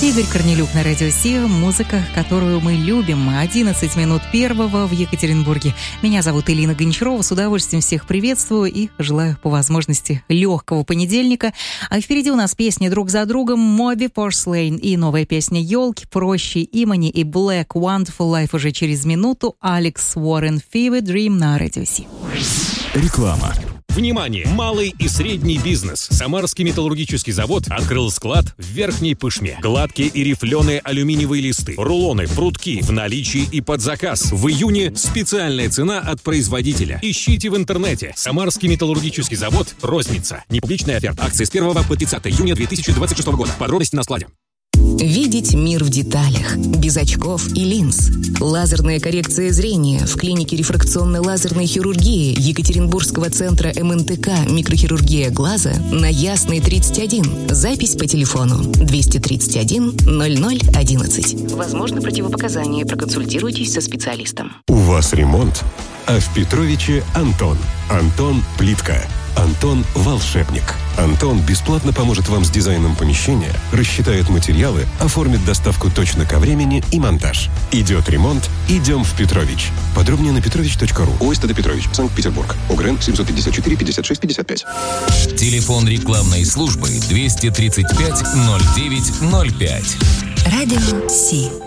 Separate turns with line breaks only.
Игорь Корнелюк на радио Си. Музыка, которую мы любим. 11 минут первого в Екатеринбурге. Меня зовут Элина Гончарова. С удовольствием всех приветствую и желаю по возможности легкого понедельника. А впереди у нас песни друг за другом. Моби Порслейн и новая песня «Елки», «Проще», «Имани» и «Black Wonderful Life» уже через минуту. Алекс Уоррен, «Fever Dream» на радио Си.
Реклама. Внимание! Малый и средний бизнес. Самарский металлургический завод открыл склад в Верхней Пышме. Гладкие и рифленые алюминиевые листы, рулоны, прутки в наличии и под заказ. В июне специальная цена от производителя. Ищите в интернете. Самарский металлургический завод «Розница». Непубличная оферта. Акции с 1 по 30 июня 2026 года. Подробности на складе.
Видеть мир в деталях, без очков и линз. Лазерная коррекция зрения в клинике рефракционной лазерной хирургии Екатеринбургского центра МНТК «Микрохирургия глаза» на Ясной 31. Запись по телефону 231 0011. Возможно, противопоказания. Проконсультируйтесь со специалистом.
У вас ремонт, а в Петровиче Антон. Антон Плитка. Антон Волшебник. Антон бесплатно поможет вам с дизайном помещения, рассчитает материалы, оформит доставку точно ко времени и монтаж. Идет ремонт, идем в Петрович. Подробнее на petrovich.ru. ОСТД Петрович, Санкт-Петербург. ОГРН 754 56 55.
Телефон рекламной службы 235 09 05.
Радио Си.